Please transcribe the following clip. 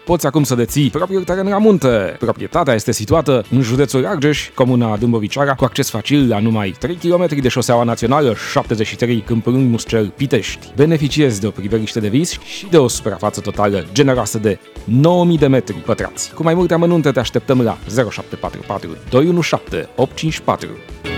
poți acum să deții propriul teren la munte. Proprietatea este situată în județul Argeș, comuna Dâmboviceara, cu acces facil la numai 3 km de șoseaua națională 73 Câmpulung-Muscel-Pitești. Beneficiezi de o priveliște de vis și de o suprafață totală generoasă de 9000 de metri pătrați. Cu mai multe amănunte te așteptăm la 0744 217 854.